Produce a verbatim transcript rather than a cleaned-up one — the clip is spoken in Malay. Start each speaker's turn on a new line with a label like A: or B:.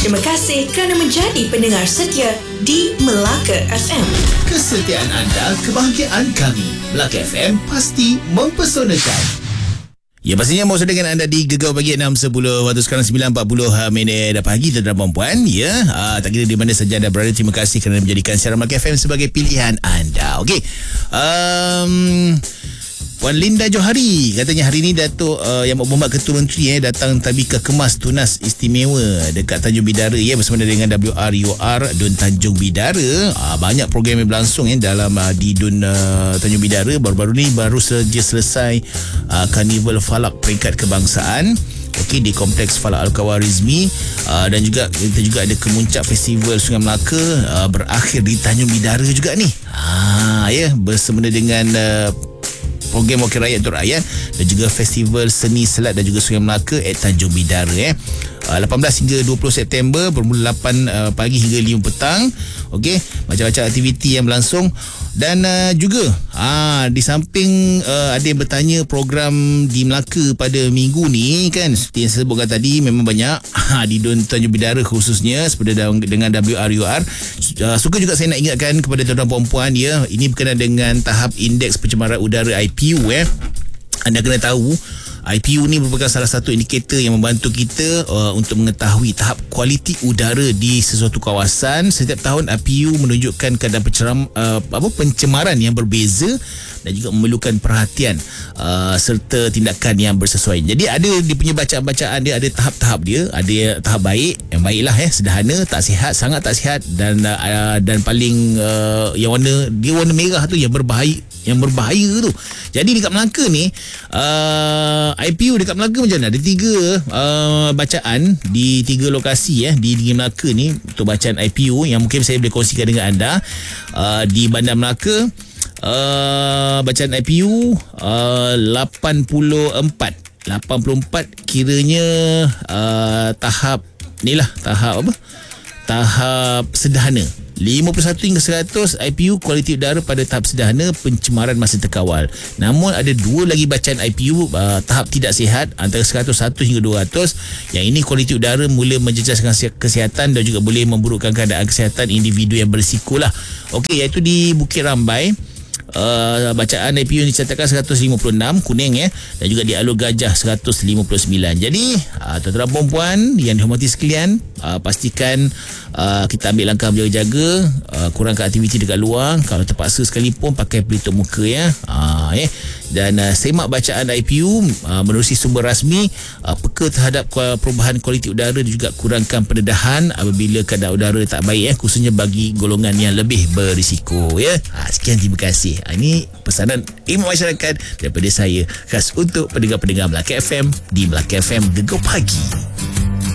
A: Terima kasih kerana menjadi pendengar setia di Melaka F M.
B: Kesetiaan anda, kebahagiaan kami. Melaka F M pasti mempesonakan. Ya, pastinya mau sedang dengan anda di Gegar Pagi enam sepuluh waktu sekarang sembilan empat puluh minit pagi tuan-tuan dan puan. Ya, uh, tak kira di mana saja anda berada, terima kasih kerana menjadikan siaran Melaka F M sebagai pilihan anda. Okey. Um, Puan Linda Johari katanya hari ini Datuk uh, Yang Berhormat Ketua Menteri eh, datang tabika kemas tunas istimewa dekat Tanjung Bidara ya, bersama dengan W R U R Dun Tanjung Bidara. Uh, banyak program yang berlangsung eh, dalam uh, di Dun uh, Tanjung Bidara. Baru-baru ni baru saja selesai uh, Karnival Falak Peringkat Kebangsaan. Okey, di Kompleks Falak Al-Khawarizmi, uh, dan juga kita juga ada Kemuncak Festival Sungai Melaka uh, berakhir di Tanjung Bidara juga ni. Ha ya, bersama dengan uh, program Wakil Rakyat untuk Rakyat dan juga Festival Seni Selat dan juga Sungai Melaka at Tanjung Bidara eh. Uh, lapan belas hingga dua puluh September bermula lapan uh, pagi hingga lima petang. Okey, macam-macam aktiviti yang berlangsung. Dan uh, juga uh, di samping uh, ada yang bertanya program di Melaka pada minggu ni kan, seperti yang saya sebutkan tadi, memang banyak uh, di Dun Tanjung Bidara khususnya seperti dengan W R U R. Uh, suka juga saya nak ingatkan kepada tuan-tuan puan ya, ini berkenaan dengan tahap indeks pencemaran udara I P U eh. Anda kena tahu I P U ni merupakan salah satu indikator yang membantu kita uh, untuk mengetahui tahap kualiti udara di sesuatu kawasan. Setiap tahun I P U menunjukkan kadar penceram, uh, apa, pencemaran yang berbeza dan juga memerlukan perhatian uh, serta tindakan yang bersesuaian. Jadi ada dia punya bacaan-bacaan dia, ada tahap-tahap dia. Ada tahap baik, yang baiklah eh, sederhana, tak sihat, sangat tak sihat, dan uh, dan paling uh, yang warna dia warna merah tu yang berbahaya, yang berbahaya tu. Jadi dekat Melaka ni uh, I P U dekat Melaka macam mana? Ada tiga uh, bacaan di tiga lokasi eh di di Melaka ni untuk bacaan I P U yang mungkin saya boleh kongsikan dengan anda. Uh, di Bandar Melaka uh, bacaan I P U uh, lapan puluh empat lapan puluh empat kiranya uh, tahap ni lah, tahap apa? Tahap sederhana. lima puluh satu hingga seratus I P U kualiti udara pada tahap sederhana, pencemaran masih terkawal. Namun ada dua lagi bacaan I P U uh, tahap tidak sihat antara seratus satu hingga dua ratus. Yang ini kualiti udara mula menjejaskan kesihatan dan juga boleh memburukkan keadaan kesihatan individu yang berisiko lah. Okey, iaitu di Bukit Rambai. Uh, bacaan I P U dicatatkan seratus lima puluh enam kuning eh, dan juga di Alur Gajah seratus lima puluh sembilan. Jadi uh, tuan-tuan dan puan yang dihormati sekalian, uh, pastikan uh, kita ambil langkah berjaga-jaga, uh, kurangkan aktiviti dekat luar, kalau terpaksa sekalipun pakai pelitup muka ya. Uh, eh. Dan uh, semak bacaan I P U uh, menerusi sumber rasmi, uh, peka terhadap perubahan kualiti udara dan juga kurangkan pendedahan apabila keadaan udara tak baik eh, khususnya bagi golongan yang lebih berisiko ya. Ha, sekian, terima kasih. Ha, ini pesanan khidmat masyarakat daripada saya khas untuk pendengar-pendengar Melaka F M di Melaka F M Gegar Pagi.